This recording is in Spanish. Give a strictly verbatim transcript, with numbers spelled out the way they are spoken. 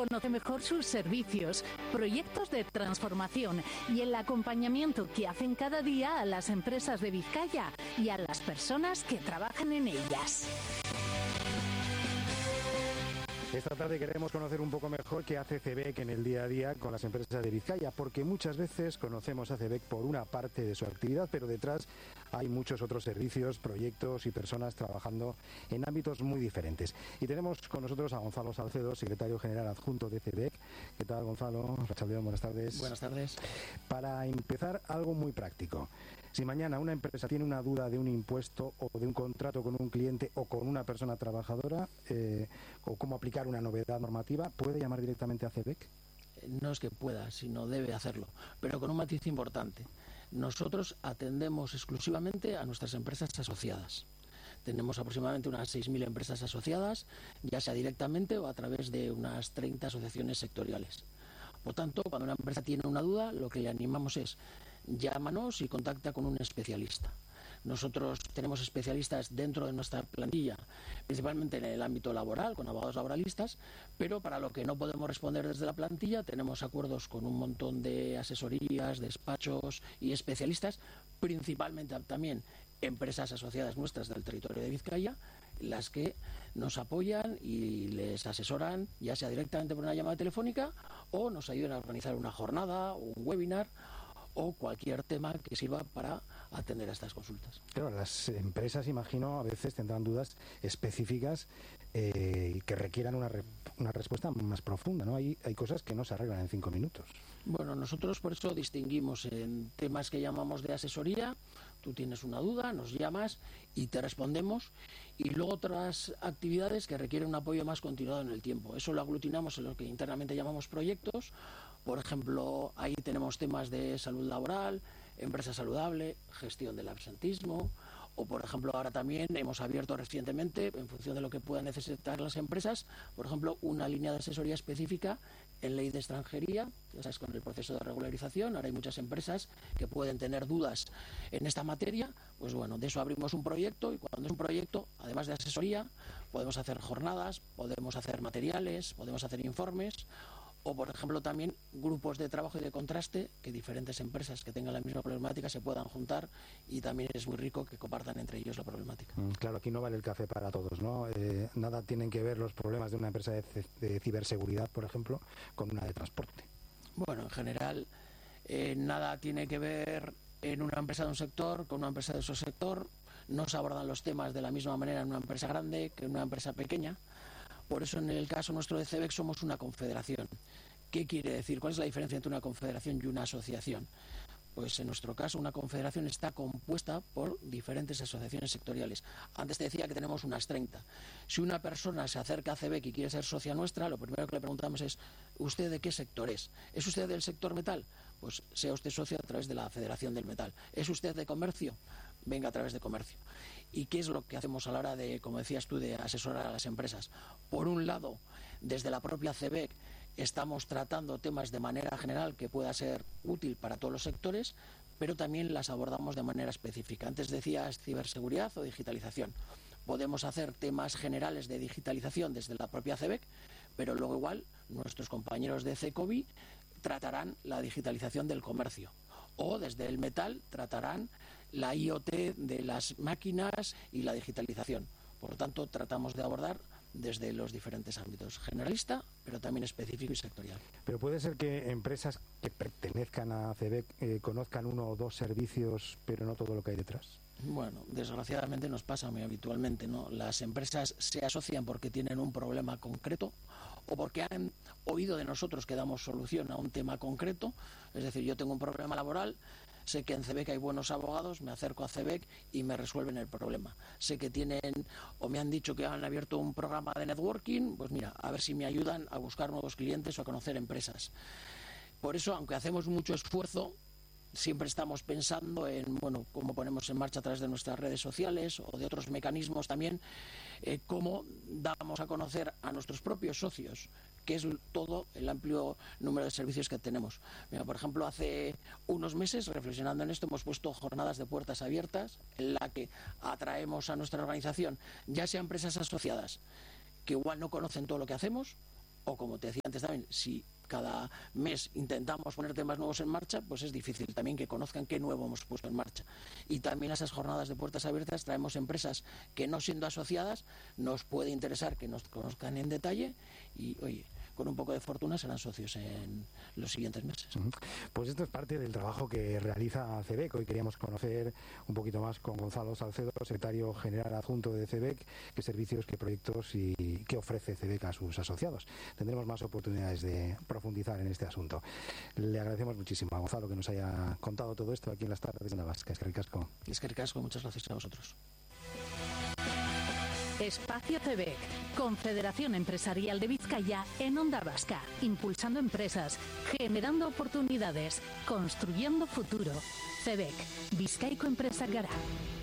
Conoce mejor sus servicios, proyectos de transformación y el acompañamiento que hacen cada día a las empresas de Vizcaya y a las personas que trabajan en ellas. Esta tarde queremos conocer un poco mejor qué hace C E B E C en el día a día con las empresas de Vizcaya, porque muchas veces conocemos a C E B E C por una parte de su actividad, pero detrás hay muchos otros servicios, proyectos y personas trabajando en ámbitos muy diferentes. Y tenemos con nosotros a Gonzalo Salcedo, secretario general adjunto de C E B E C. ¿Qué tal, Gonzalo? Rachaldeón, buenas tardes. Buenas tardes. Para empezar, algo muy práctico. Si mañana una empresa tiene una duda de un impuesto o de un contrato con un cliente o con una persona trabajadora, eh, o cómo aplicar una novedad normativa, ¿puede llamar directamente a C E B E C? No es que pueda, sino debe hacerlo, pero con un matiz importante. Nosotros atendemos exclusivamente a nuestras empresas asociadas. Tenemos aproximadamente unas seis mil empresas asociadas, ya sea directamente o a través de unas treinta asociaciones sectoriales. Por tanto, cuando una empresa tiene una duda, lo que le animamos es llámanos y contacta con un especialista. Nosotros tenemos especialistas dentro de nuestra plantilla, principalmente en el ámbito laboral, con abogados laboralistas, pero para lo que no podemos responder desde la plantilla, tenemos acuerdos con un montón de asesorías, despachos y especialistas, principalmente también empresas asociadas nuestras del territorio de Vizcaya, las que nos apoyan y les asesoran, ya sea directamente por una llamada telefónica o nos ayudan a organizar una jornada o un webinar o cualquier tema que sirva para atender a estas consultas. Claro, las empresas, imagino, a veces tendrán dudas específicas eh, que requieran una, re, una respuesta más profunda, ¿no? Hay, hay cosas que no se arreglan en cinco minutos. Bueno, nosotros por eso distinguimos en temas que llamamos de asesoría. Tú tienes una duda, nos llamas y te respondemos. Y luego otras actividades que requieren un apoyo más continuado en el tiempo. Eso lo aglutinamos en lo que internamente llamamos proyectos. Por ejemplo, ahí tenemos temas de salud laboral, empresa saludable, gestión del absentismo, o por ejemplo ahora también hemos abierto recientemente, en función de lo que puedan necesitar las empresas, por ejemplo una línea de asesoría específica en ley de extranjería, ya sabes, con el proceso de regularización. Ahora hay muchas empresas que pueden tener dudas en esta materia, pues bueno, de eso abrimos un proyecto y cuando es un proyecto, además de asesoría, podemos hacer jornadas, podemos hacer materiales, podemos hacer informes, o por ejemplo también grupos de trabajo y de contraste que diferentes empresas que tengan la misma problemática se puedan juntar y también es muy rico que compartan entre ellos la problemática. Claro, aquí no vale el café para todos, ¿no? Eh, nada tienen que ver los problemas de una empresa de, de ciberseguridad, por ejemplo, con una de transporte. Bueno, en general eh, nada tiene que ver en una empresa de un sector con una empresa de otro sector. No se abordan los temas de la misma manera en una empresa grande que en una empresa pequeña. Por eso en el caso nuestro de C E B E C somos una confederación. ¿Qué quiere decir? ¿Cuál es la diferencia entre una confederación y una asociación? Pues en nuestro caso una confederación está compuesta por diferentes asociaciones sectoriales. Antes te decía que tenemos unas treinta. Si una persona se acerca a C E B E C y quiere ser socia nuestra, lo primero que le preguntamos es ¿usted de qué sector es? ¿Es usted del sector metal? Pues sea usted socio a través de la Federación del Metal. ¿Es usted de comercio? Venga a través de comercio. ¿Y qué es lo que hacemos a la hora de, como decías tú, de asesorar a las empresas? Por un lado, desde la propia C E B E C estamos tratando temas de manera general que pueda ser útil para todos los sectores, pero también las abordamos de manera específica. Antes decías ciberseguridad o digitalización. Podemos hacer temas generales de digitalización desde la propia C E B E C, pero luego igual nuestros compañeros de CECOBI tratarán la digitalización del comercio. O desde el metal tratarán la I O T de las máquinas y la digitalización. Por lo tanto, tratamos de abordar desde los diferentes ámbitos, generalista, pero también específico y sectorial. Pero puede ser que empresas que pertenezcan a C E B E C eh, conozcan uno o dos servicios, pero no todo lo que hay detrás. Bueno, desgraciadamente nos pasa muy habitualmente, ¿no? Las empresas se asocian porque tienen un problema concreto o porque han oído de nosotros que damos solución a un tema concreto. Es decir, yo tengo un problema laboral, sé que en C E B E C hay buenos abogados, me acerco a C E B E C y me resuelven el problema. Sé que tienen o me han dicho que han abierto un programa de networking, pues mira, a ver si me ayudan a buscar nuevos clientes o a conocer empresas. Por eso, aunque hacemos mucho esfuerzo, siempre estamos pensando en, bueno, cómo ponemos en marcha a través de nuestras redes sociales o de otros mecanismos también, eh, cómo damos a conocer a nuestros propios socios, que es todo el amplio número de servicios que tenemos. Mira, por ejemplo, hace unos meses, reflexionando en esto, hemos puesto jornadas de puertas abiertas en la que atraemos a nuestra organización, ya sea empresas asociadas, que igual no conocen todo lo que hacemos, O como te decía antes también, si cada mes intentamos poner temas nuevos en marcha, pues es difícil también que conozcan qué nuevo hemos puesto en marcha. Y también a esas jornadas de puertas abiertas traemos empresas que, no siendo asociadas, nos puede interesar que nos conozcan en detalle y, oye, con un poco de fortuna serán socios en los siguientes meses. Pues esto es parte del trabajo que realiza CEBEC. Hoy queríamos conocer un poquito más con Gonzalo Salcedo, secretario general adjunto de CEBEC, qué servicios, qué proyectos y qué ofrece CEBEC a sus asociados. Tendremos más oportunidades de profundizar en este asunto. Le agradecemos muchísimo a Gonzalo que nos haya contado todo esto aquí en las tardes de Onda Vasca. Eskerrik asko. Eskerrik asko, muchas gracias a vosotros. Espacio CEBEC, Confederación Empresarial de Vizcaya en Onda Vasca, impulsando empresas, generando oportunidades, construyendo futuro. CEBEC, Bizkaiko enpresak gara.